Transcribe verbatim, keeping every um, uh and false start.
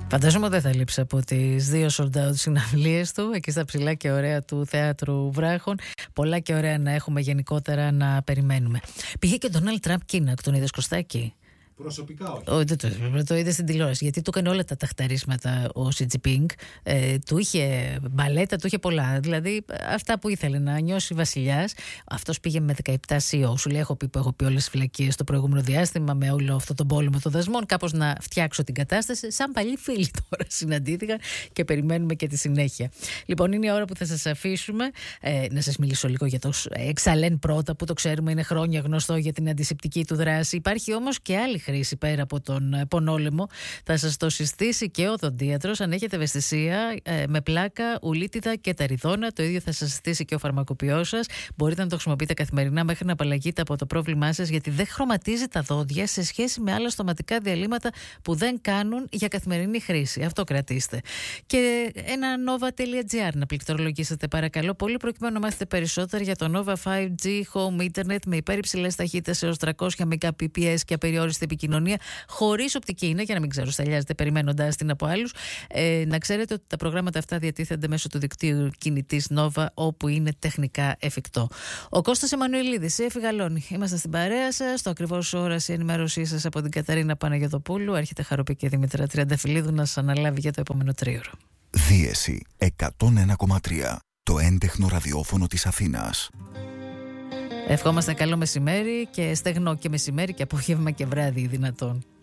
Φαντάζομαι δεν θα λείψει από τις δύο sold out συναυλίες του, εκεί στα ψηλά και ωραία του Θέατρου Βράχων. Πολλά και ωραία να έχουμε γενικότερα να περιμένουμε. Πήγε και ο Ντόναλντ Τραμπ Κίνα, τον είδες Κωστάκη? Προσωπικά όχι. Ο, το, το, το είδε στην τηλεόραση. Γιατί του έκανε όλα τα ταχταρίσματα ο Σι Τζινπίνγκ. Ε, του είχε μπαλέτα, του είχε πολλά. Δηλαδή αυτά που ήθελε να νιώσει βασιλιάς. Αυτός πήγε με δεκαεπτά σι ι ο. Σου λέει: Έχω πει που έχω πει όλες τις φυλακίες το προηγούμενο διάστημα με όλο αυτό τον πόλεμο των δασμών. Κάπως να φτιάξω την κατάσταση. Σαν παλιοί φίλοι τώρα συναντήθηκαν και περιμένουμε και τη συνέχεια. Λοιπόν, είναι η ώρα που θα σας αφήσουμε. Ε, να σας μιλήσω λίγο για το Εξαλέν πρώτα, που το ξέρουμε είναι χρόνια γνωστό για την αντισηπτική του δράση. Υπάρχει όμως και άλλη χρήση πέρα από τον πονόλεμο. Θα σας το συστήσει και ο οδοντίατρος αν έχετε ευαισθησία ε, με πλάκα, ουλίτιδα και ταριδόνα. Το ίδιο θα σας συστήσει και ο φαρμακοποιός σας. Μπορείτε να το χρησιμοποιείτε καθημερινά μέχρι να απαλλαγείτε από το πρόβλημά σας, γιατί δεν χρωματίζει τα δόντια σε σχέση με άλλα στοματικά διαλύματα που δεν κάνουν για καθημερινή χρήση. Αυτό κρατήστε. Και ένα nova.gr να πληκτρολογήσετε παρακαλώ πολύ, προκειμένου να μάθετε περισσότερα για το Nova φάιβ τζι Home Internet με υπέρυψηλες ταχύτητες έως τριακόσια Mbps και απεριόριστη επικοινωνία, χωρίς οπτική είναι, για να μην ξέρω, σταλιάζετε περιμένοντας την από άλλους. Ε, να ξέρετε ότι τα προγράμματα αυτά διατίθενται μέσω του δικτύου κινητής Nova, όπου είναι τεχνικά εφικτό. Ο Κώστας Εμμανουηλίδης, η Εφη Γαλώνη. Είμαστε στην παρέα σας. Στο ακριβώς ώρας η ενημέρωσή σας από την Καταρίνα Παναγιωτοπούλου. Έρχεται Χαροπή και Δήμητρα Τριανταφυλλίδου να σας αναλάβει για το επόμενο τρίωρο. Δίεση εκατόν ένα κόμμα τρία. Το έντεχνο ραδιόφωνο της Αθήνας. Ευχόμαστε καλό μεσημέρι και στεγνό και μεσημέρι και απόγευμα και βράδυ δυνατόν.